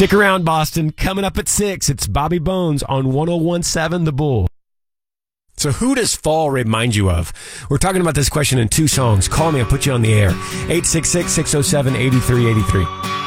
Stick around, Boston. Coming up at 6, it's Bobby Bones on 101.7 The Bull. So who does fall remind you of? We're talking about this question in 2 songs. Call me. I'll put you on the air. 866-607-8383.